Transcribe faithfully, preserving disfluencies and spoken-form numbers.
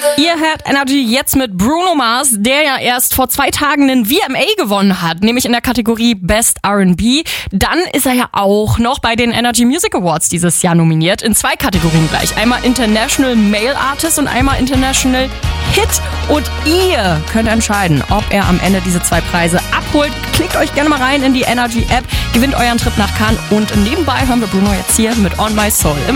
Ihr hört Energy jetzt mit Bruno Mars, der ja erst vor zwei Tagen einen V M A gewonnen hat, nämlich in der Kategorie Best R and B. Dann ist er ja auch noch bei den Energy Music Awards dieses Jahr nominiert, in zwei Kategorien gleich. Einmal International Male Artist und einmal International Hit. Und ihr könnt entscheiden, ob er am Ende diese zwei Preise abholt. Klickt euch gerne mal rein in die Energy App, gewinnt euren Trip nach Cannes und nebenbei hören wir Bruno jetzt hier mit On My Soul. Immer